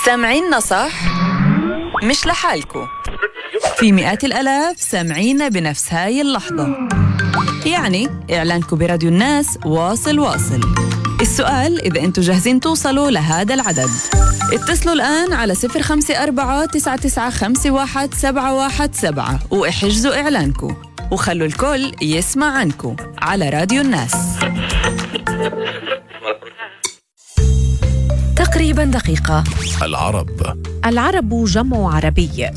سامعيننا صح؟ مش لحالكو، في مئات الآلاف سامعينا بنفس هاي اللحظة. يعني إعلانكو براديو الناس واصل. السؤال إذا أنتوا جاهزين توصلوا لهذا العدد. اتصلوا الآن على 054-9951-717 واحجزوا إعلانكو وخلوا الكل يسمع عنكو على راديو الناس. تقريبا دقيقة. العرب جمع عربي.